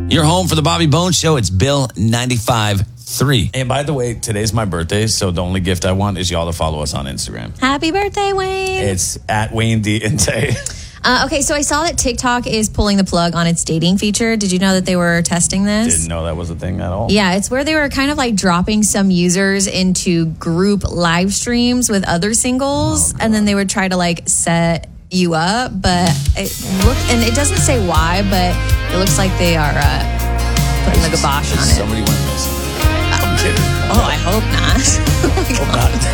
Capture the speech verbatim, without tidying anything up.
You're home for the Bobby Bones Show. It's Bill ninety-five point three. And by the way, today's my birthday, so the only gift I want is y'all to follow us on Instagram. Happy birthday, Wayne. It's at Wayne D. Inte. Uh, okay, so I saw that TikTok is pulling the plug on its dating feature. Did you know that they were testing this? Didn't know that was a thing at all. Yeah, it's where they were kind of like dropping some users into group live streams with other singles, oh, and then they would try to like set you up. But it look, and it doesn't say why, but it looks like they are uh, putting the kibosh on it. Somebody went missing. I'm kidding. Oh, I hope not. Hope not.